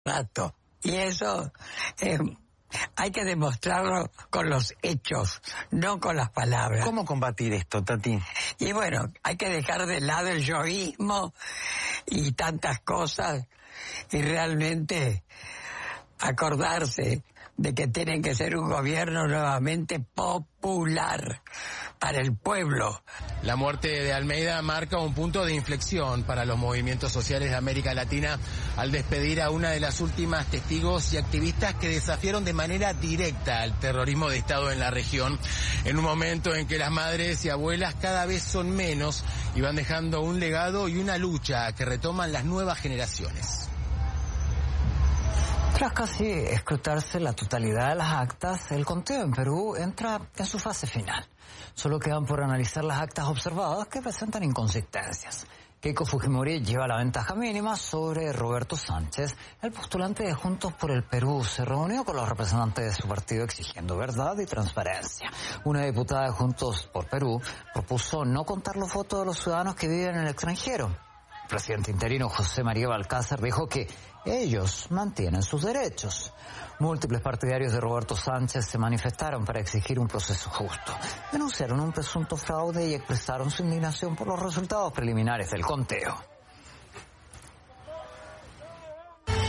rato. Y eso hay que demostrarlo con los hechos, no con las palabras. ¿Cómo combatir esto, Tati? Y bueno, hay que dejar de lado el yoísmo y tantas cosas y realmente acordarse de que tienen que ser un gobierno nuevamente popular para el pueblo. La muerte de Almeida marca un punto de inflexión para los movimientos sociales de América Latina al despedir a una de las últimas testigos y activistas que desafiaron de manera directa al terrorismo de Estado en la región, en un momento en que las madres y abuelas cada vez son menos y van dejando un legado y una lucha que retoman las nuevas generaciones. Tras casi escrutarse la totalidad de las actas, el conteo en Perú entra en su fase final. Solo quedan por analizar las actas observadas que presentan inconsistencias. Keiko Fujimori lleva la ventaja mínima sobre Roberto Sánchez. El postulante de Juntos por el Perú se reunió con los representantes de su partido exigiendo verdad y transparencia. Una diputada de Juntos por Perú propuso no contar los votos de los ciudadanos que viven en el extranjero. El presidente interino José María Balcázar dijo que ellos mantienen sus derechos. Múltiples partidarios de Roberto Sánchez se manifestaron para exigir un proceso justo. Denunciaron un presunto fraude y expresaron su indignación por los resultados preliminares del conteo.